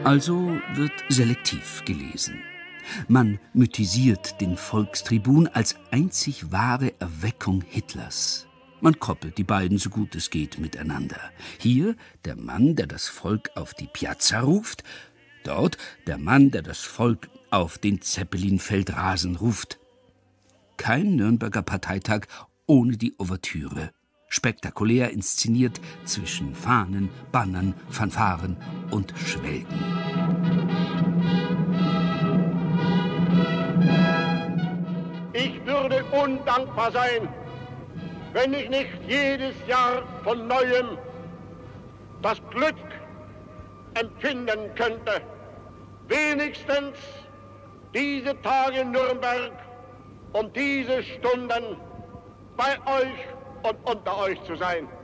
Also wird selektiv gelesen. Man mythisiert den Volkstribun als einzig wahre Erweckung Hitlers. Man koppelt die beiden so gut es geht miteinander. Hier der Mann, der das Volk auf die Piazza ruft, dort der Mann, der das Volk auf den Zeppelin-Feldrasen ruft. Kein Nürnberger Parteitag ohne die Ouvertüre. Spektakulär inszeniert zwischen Fahnen, Bannern, Fanfaren und Schwelgen. Ich würde undankbar sein, wenn ich nicht jedes Jahr von Neuem das Glück empfinden könnte, wenigstens diese Tage in Nürnberg und diese Stunden bei euch und unter euch zu sein.